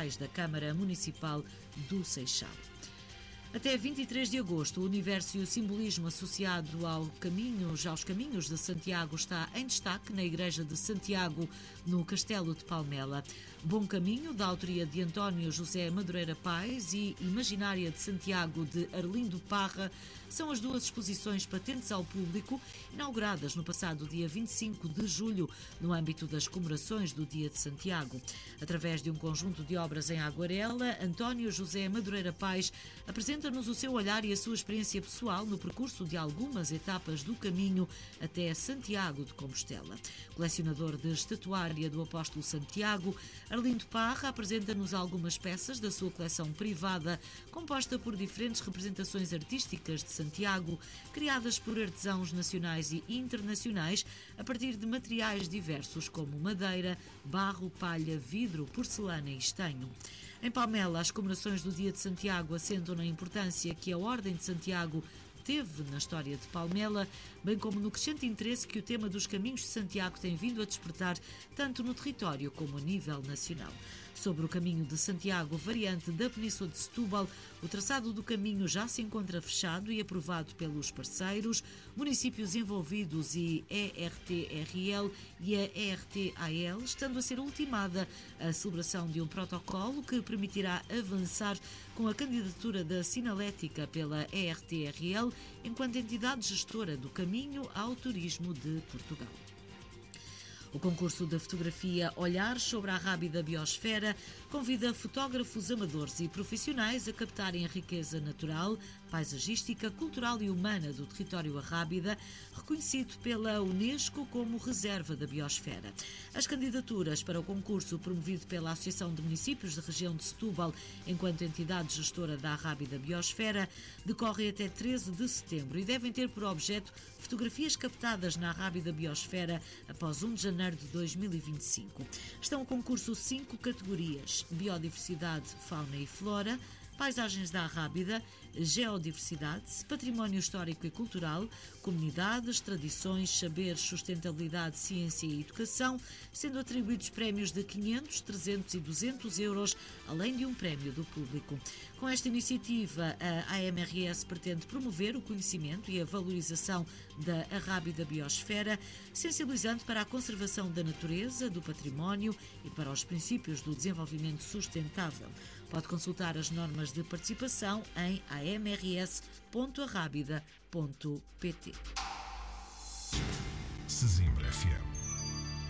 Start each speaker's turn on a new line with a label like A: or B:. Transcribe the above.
A: Culturais da Câmara Municipal do Seixal. Até 23 de agosto, o universo e o simbolismo associado aos caminhos de Santiago está em destaque na Igreja de Santiago, no Castelo de Palmela. Bom Caminho, da autoria de António José Madureira Paes, e Imaginária de Santiago, de Arlindo Parra, são as duas exposições patentes ao público, inauguradas no passado dia 25 de julho, no âmbito das comemorações do Dia de Santiago. Através de um conjunto de obras em aguarela, António José Madureira Paes apresenta-nos o seu olhar e a sua experiência pessoal no percurso de algumas etapas do caminho até Santiago de Compostela. Colecionador de estatuária do Apóstolo Santiago, Arlindo Parra apresenta-nos algumas peças da sua coleção privada, composta por diferentes representações artísticas de Santiago, criadas por artesãos nacionais e internacionais a partir de materiais diversos como madeira, barro, palha, vidro, porcelana e estanho. Em Palmela, as comemorações do Dia de Santiago assentam na importância que a Ordem de Santiago teve na história de Palmela, bem como no crescente interesse que o tema dos caminhos de Santiago tem vindo a despertar tanto no território como a nível nacional. Sobre o caminho de Santiago, variante da Península de Setúbal, o traçado do caminho já se encontra fechado e aprovado pelos parceiros, municípios envolvidos e ERTRL e a ERTAL, estando a ser ultimada a celebração de um protocolo que permitirá avançar com a candidatura da sinalética pela ERTRL enquanto entidade gestora do caminho ao turismo de Portugal. O concurso da fotografia Olhar sobre a Rábida Biosfera convida fotógrafos amadores e profissionais a captarem a riqueza natural, paisagística, cultural e humana do território arrábida, reconhecido pela Unesco como Reserva da Biosfera. As candidaturas para o concurso, promovido pela Associação de Municípios da região de Setúbal, enquanto entidade gestora da Arrábida Biosfera, decorrem até 13 de setembro e devem ter por objeto fotografias captadas na Arrábida Biosfera após 1 de janeiro de 2025. Estão a concurso 5 categorias: biodiversidade, fauna e flora, paisagens da Arrábida, geodiversidade, património histórico e cultural, comunidades, tradições, saberes, sustentabilidade, ciência e educação, sendo atribuídos prémios de 500, 300 e 200 euros, além de um prémio do público. Com esta iniciativa, a AMRS pretende promover o conhecimento e a valorização da Arrábida Biosfera, sensibilizando para a conservação da natureza, do património e para os princípios do desenvolvimento sustentável. Pode consultar as normas de participação em amrs.arrábida.pt.
B: Sesimbra FM